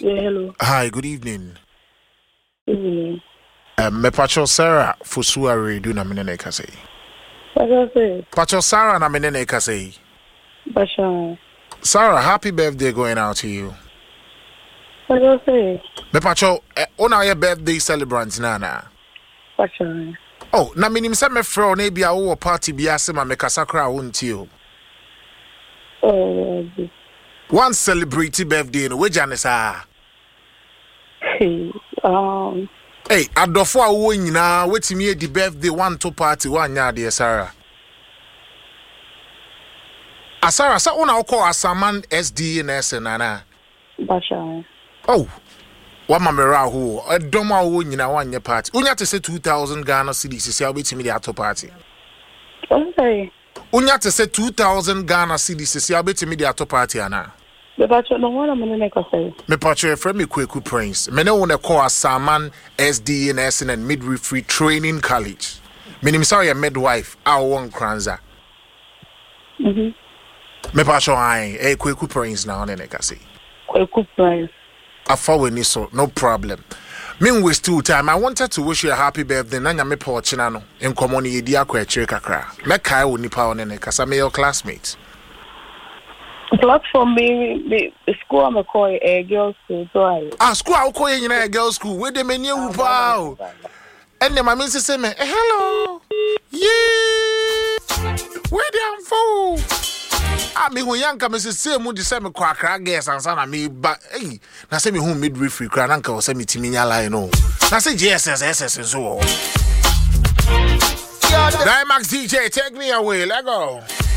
Yeah, hello. Hi, good evening. Evening. Me Pacho Sarah Fosuare do na menene kase. What I say? Pacho Sarah na menene kase. Bashan. Sarah, happy birthday going out to you. What I say? Me Pacho, ona your birthday celebrant nana. Bashan. Oh, na minim se me fro na bia wo party bia se ma me kasa kra wo ntio. Oh, One celebrity birthday no we janesa. hey, Hey, adofo a wo nyina wetimi edi birthday one to party one nya de Sarah. Asara sa una call Asaman SD na nana. Bashan. Oh. Wa mamera ho edom a wo nyina one nya party. Unya te say 2000 Ghana cedis se wetimi de ato party. Okay. Unya te say 2000 Ghana cedis se wetimi de ato party ana. The Bashan no one menene kase. Me pacho friend me Kweku Prince. Me no wanna call Asaman SDNS and Midwifery Training College. Minim sorry a midwife a won kranza. Me pacho ai Kweku Prince na one kase. Kweku Prince. Afa weni so no problem. Mean we still time. I wanted to wish you a happy birthday. Nanya me po china no. In common yedi akwa chire kakra. Me kai wo nipa one kasa me your classmates. Platform me school I'm call a girls school so I. School I call you a girls school. Where they menu pa. And the mama say me, hello. Yeah. Where they am for? Me when young come say mu de say me kwa kra girls ansa na me ba eh na say me hu midwifery kra na nka o say me timi nya line no. Na say GSS so. Dimax DJ take me away. Let go.